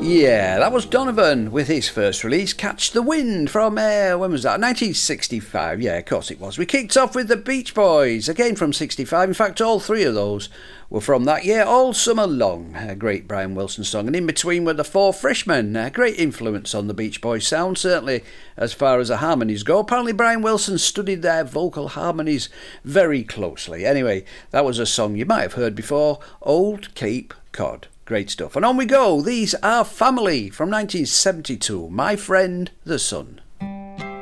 Yeah, that was Donovan with his first release, Catch the Wind, from, when was that? 1965, yeah, of course it was. We kicked off with the Beach Boys, again from 65. In fact, all three of those were from that year, All Summer Long, a great Brian Wilson song. And in between were the Four Freshmen, a great influence on the Beach Boys sound, certainly as far as the harmonies go. Apparently Brian Wilson studied their vocal harmonies very closely. Anyway, that was a song you might have heard before, Old Cape Cod. Great stuff. And on we go. These are Family from 1972. My Friend the Sun.